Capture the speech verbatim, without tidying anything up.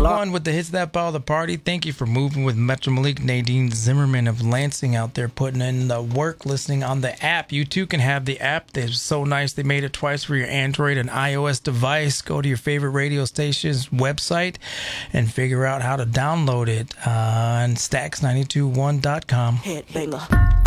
move on with the hits that ball the party. Thank you for moving with Metro Malik. Nadine Zimmerman of Lansing out there putting in the work, listening on the app. You too can have the app. They're so nice. They made it twice for your Android and iOS device. Go to your favorite radio station's website and figure out how to download it uh, on stax nine two one dot com. Headbanger.